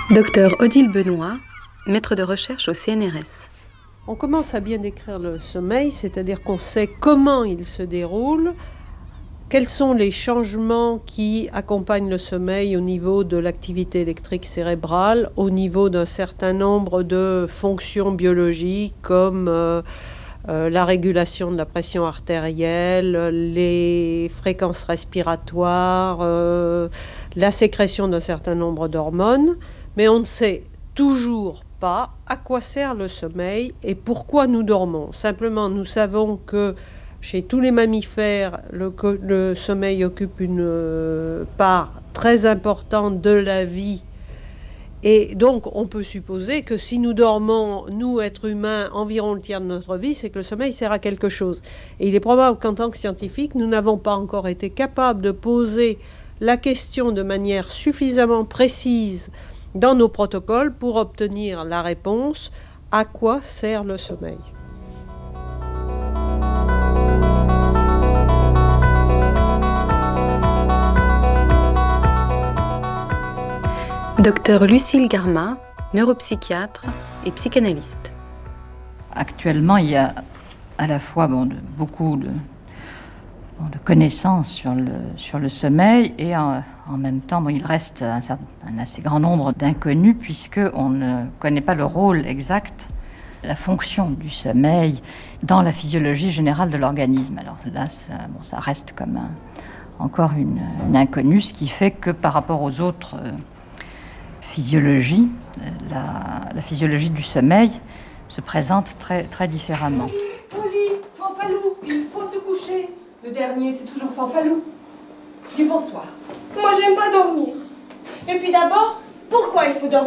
Docteur Odile Benoît, maître de recherche au CNRS. On commence à bien décrire le sommeil, c'est-à-dire qu'on sait comment il se déroule, quels sont les changements qui accompagnent le sommeil au niveau de l'activité électrique cérébrale, au niveau d'un certain nombre de fonctions biologiques comme la régulation de la pression artérielle, les fréquences respiratoires, la sécrétion d'un certain nombre d'hormones, mais on ne sait toujours pas à quoi sert le sommeil et pourquoi nous dormons. Simplement, nous savons que chez tous les mammifères, le sommeil occupe une part très importante de la vie. Et donc, on peut supposer que si nous dormons, nous, êtres humains, environ le tiers de notre vie, c'est que le sommeil sert à quelque chose. Et il est probable qu'en tant que scientifiques, nous n'avons pas encore été capables de poser la question de manière suffisamment précise dans nos protocoles pour obtenir la réponse « À quoi sert le sommeil ?» Docteur Lucille Garma, neuropsychiatre et psychanalyste. Actuellement, il y a à la fois beaucoup de connaissances sur le sommeil et en même temps, il reste un assez grand nombre d'inconnus puisqu'on ne connaît pas le rôle exact, la fonction du sommeil dans la physiologie générale de l'organisme. Alors là, ça reste comme encore une inconnue, ce qui fait que par rapport aux autres physiologies, la physiologie du sommeil se présente très, très différemment. Oli, Fanfalou, il faut se coucher. Le dernier, c'est toujours Fanfalou. Dis bonsoir. Moi, j'aime pas dormir. Et puis d'abord, pourquoi il faut dormir ?